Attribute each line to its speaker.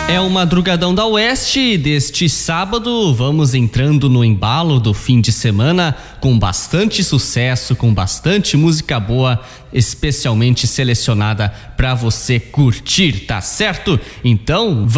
Speaker 1: É o Madrugadão da Oeste deste sábado. Vamos entrando no embalo do fim de semana com bastante sucesso, com bastante música boa, especialmente selecionada para você curtir, tá certo? Então,